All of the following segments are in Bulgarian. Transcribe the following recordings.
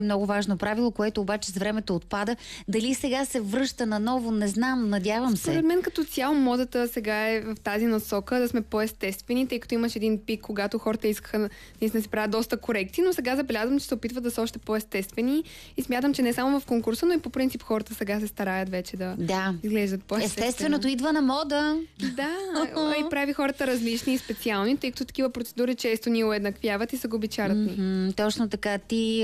Много важно правило, което обаче с времето отпада. Дали сега се връща наново, не знам, надявам се. Според мен като цяло модата сега е в тази насока да сме по-естествени, тъй като имаш един пик, когато хората искаха да се правят доста корекции, но сега забелязвам, че се опитват да са още по-естествени и смятам, че не само в конкурса, но и по принцип хората сега се стараят вече да изглеждат по-естествено. Естественото идва на мода. Да, и прави хората различни и специални, тъй като такива процедури често ни уеднаквяват и са губичаратни. Точно така. Ти,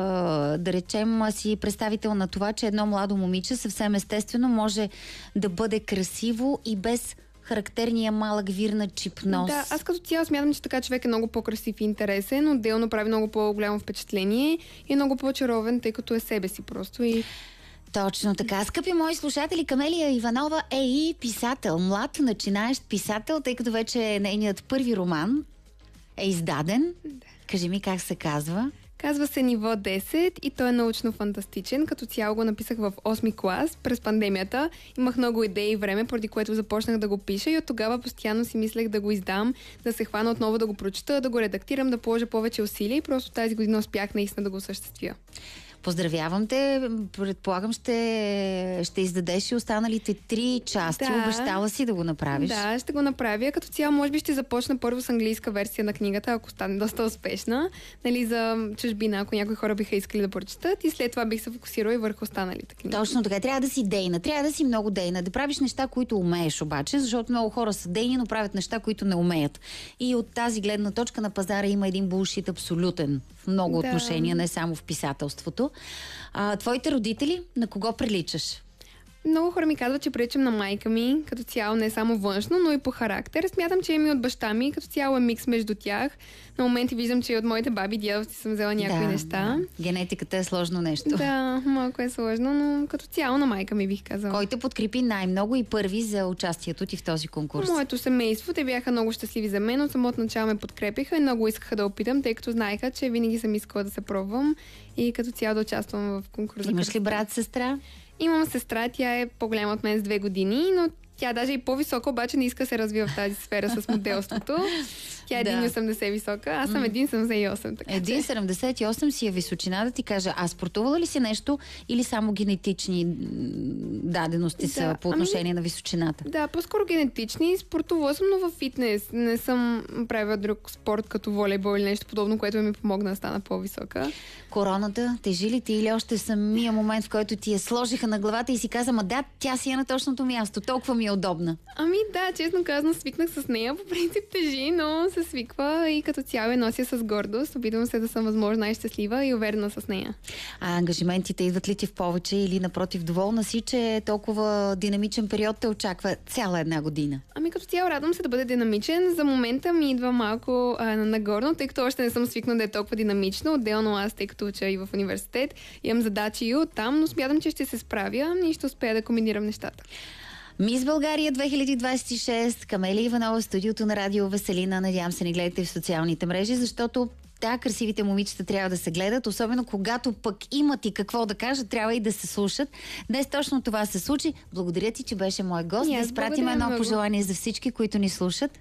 да речем, си представител на това, че едно младо момиче съвсем естествено може да бъде красиво и без характерния малък вирнат чипнос. Да, аз като цяло смятам, че така човек е много по-красив и интересен, отделно прави много по-голямо впечатление и е много по-очаровен, тъй като е себе си просто и... Точно така. Скъпи мои слушатели, Камелия Иванова е и писател, млад, начинаещ писател, тъй като вече нейният първи роман е издаден. Да. Кажи ми как се казва. Казва се Ниво 10 и той е научно-фантастичен. Като цяло го написах в 8-ми клас през пандемията. Имах много идеи и време, поради което започнах да го пиша и от тогава постоянно си мислех да го издам, да се хвана отново да го прочета, да го редактирам, да положа повече усилия и просто тази година успях наистина да го осъществя. Поздравявам те. Предполагам, ще издадеш и останалите 3 части. Да. Обещала си да го направиш. Да, ще го направя. Като цяло, може би ще започна първо с английска версия на книгата, ако стане доста успешна. Нали, за чужбина, ако някои хора биха искали да прочетат. И след това бих се фокусирала и върху останалите книги. Точно така. Трябва да си дейна. Трябва да си много дейна. Да правиш неща, които умееш обаче, защото много хора са дейни, но правят неща, които не умеят. И от тази гледна точка на пазара има един булшит абсолютен в много отношения, не само в писателството. Твоите родители, на кого приличаш? Много хора ми казват, че приличам на майка ми, като цяло не само външно, но и по характер. Смятам, че ми от баща ми, като цяло е микс между тях. На моменти виждам, че и от моите баби и дядовци съм взела някои неща. Генетиката е сложно нещо. Да, малко е сложно, но като цяло на майка ми бих казала. Кой те подкрепи най-много и първи за участието ти в този конкурс? Моето семейство, те бяха много щастливи за мен, от самото начало ме подкрепиха и много искаха да опитам, тъй като знаеха, че винаги съм искала да се пробвам и като цяло да участвам в конкурса. Имаш ли брат, сестра? Имам сестра, тя е по-голяма от мен с 2 години, но тя даже и по-висока, обаче не иска да се развива в тази сфера с моделството. Тя е 1,80 висока, аз съм 1,78. 1,78 си е височина, да ти кажа. А спортувала ли си нещо или само генетични дадености са по отношение на височината? Да, по-скоро генетични. Спортувала съм, но в фитнес. Не съм правила друг спорт като волейбол или нещо подобно, което ми помогна да стана по-висока. Короната тежи ли ти или още самия момент, в който ти я сложиха на главата и си каза, да, тя си е на точното място, толкова ми е удобна? Да, честно казано, свикнах с нея. По принцип тежи, но се свиква и като цяло я нося с гордост. Опитвам се да съм възможно най-щастлива и уверена с нея. А ангажиментите идват ли ти в повече или напротив, доволна си, че толкова динамичен период те очаква цяла една година? Като цяло радвам се да бъде динамичен. За момента ми идва малко нагорно, тъй като още не съм свикнала да е толкова динамично. Отделно аз, тъй като уча и в университет, имам задачи и оттам, но смятам, че ще се справя и ще успея да комбинирам нещата. Мис България 2026, Камелия Иванова в студиото на Радио Веселина. Надявам се, ни гледате в социалните мрежи, защото красивите момичета трябва да се гледат, особено когато пък имат и какво да кажат, трябва и да се слушат. Днес точно това се случи. Благодаря ти, че беше мой гост. Да изпратим едно пожелание за всички, които ни слушат.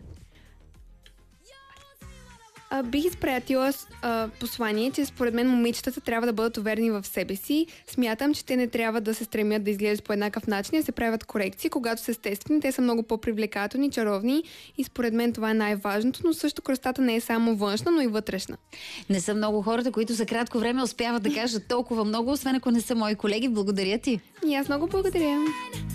Бих изпратила послание, че според мен момичетата трябва да бъдат уверени в себе си. Смятам, че те не трябва да се стремят да изглеждат по еднакъв начин, да се правят корекции, когато са естествени. Те са много по-привлекателни, чаровни и според мен това е най-важното, но също красотата не е само външна, но и вътрешна. Не са много хората, които за кратко време успяват да кажат толкова много, освен ако не са мои колеги. Благодаря ти. И аз много благодаря.